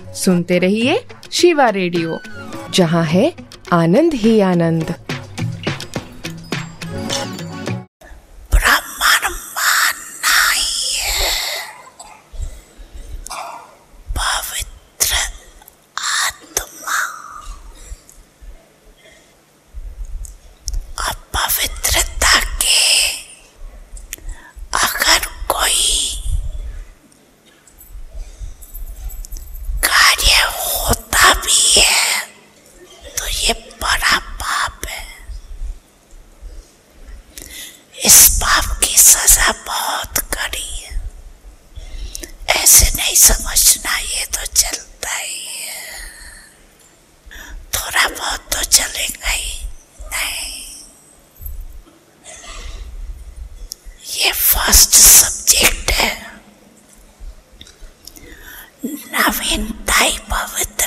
सुनते रहिए शिवा रेडियो, जहाँ है आनंद ही आनंद। समझना, ये तो चलता ही है, थोड़ा बहुत तो चलेगा ही। नहीं, ये फर्स्ट सब्जेक्ट है, नवीनता ही पवित्र